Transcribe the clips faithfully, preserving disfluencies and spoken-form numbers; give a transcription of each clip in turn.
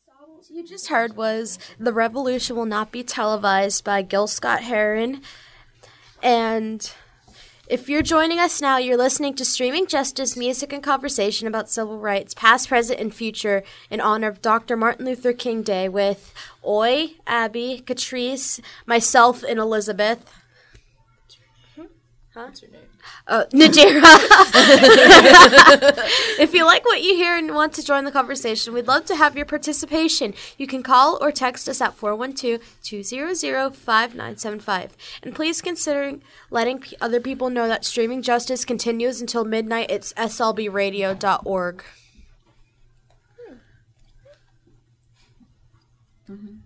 You just heard was The Revolution Will Not Be Televised by Gil Scott Heron. And if you're joining us now, you're listening to Streaming Justice, music and conversation about civil rights, past, present, and future, in honor of Doctor Martin Luther King Day with Oi, Abby, Catrice, myself, and Elizabeth. Huh? What's your name? Uh, Najera. If you like what you hear and want to join the conversation, we'd love to have your participation. You can call or text us at four one two, two zero zero, five nine seven five. And please consider letting p- other people know that Streaming Justice continues until midnight. It's s l b radio dot org. Mm-hmm.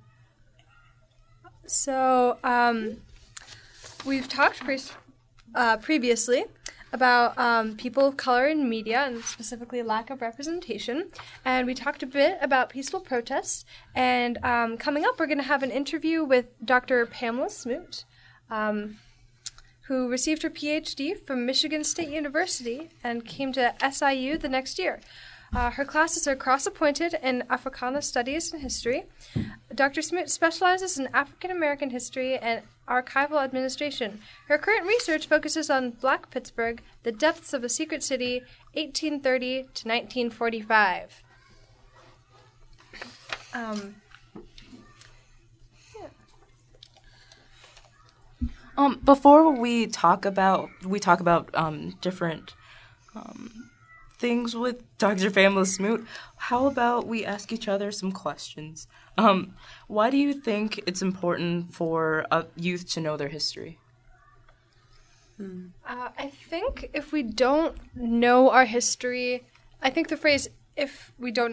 So, um, we've talked pre- uh, previously about um, people of color in media and specifically lack of representation. And we talked a bit about peaceful protests. And um, coming up, we're going to have an interview with Doctor Pamela Smoot, um, who received her P H D from Michigan State University and came to S I U the next year. Uh, her classes are cross-appointed in Africana Studies and History. Doctor Smoot specializes in African American history and archival administration. Her current research focuses on Black Pittsburgh, the depths of a secret city, eighteen thirty to nineteen forty-five. Um, yeah. Um, before we talk about we talk about um different um. things with Doctor Pamela Smoot, how about we ask each other some questions? Um, why do you think it's important for uh, youth to know their history? Hmm. Uh, I think if we don't know our history, I think the phrase, if we don't